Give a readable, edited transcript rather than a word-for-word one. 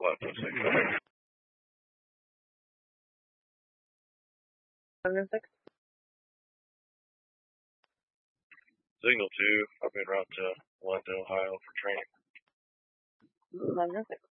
Plateau 6. Signal 2, I've been route to London, Ohio for training. London 6.